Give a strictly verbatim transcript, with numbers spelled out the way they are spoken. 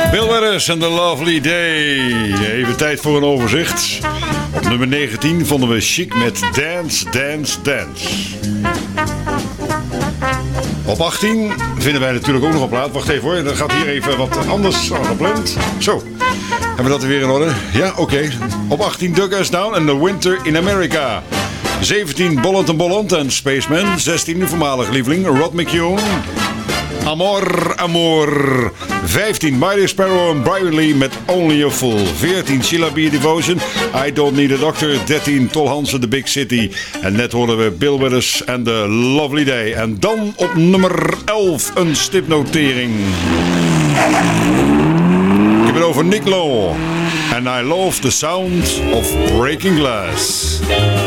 Bill Withers en The Lovely Day. Even tijd voor een overzicht. Op nummer negentien vonden we Chic met Dance, Dance, Dance. Op achttien vinden wij natuurlijk ook nog een plaat. Wacht even hoor, dan gaat hier even wat anders aan gepland. Zo, hebben we dat weer in orde? Ja, oké. Okay. Op achttien Dug Us Down en The Winter in America. zeventien Bolland en Bolland en Spaceman. zestien de voormalige lieveling Rod McKeown. Amor, Amor. vijftien Mighty Sparrow en Brian Lee met Only a Fool. veertien Sheila B. Devotion, I Don't Need a Doctor. dertien Tol Hansen, The Big City. En net hoorden we Bill Withers en The Lovely Day. En dan op nummer elf een stipnotering. Ik heb het over Nick Lowe. And I Love the Sound of Breaking Glass.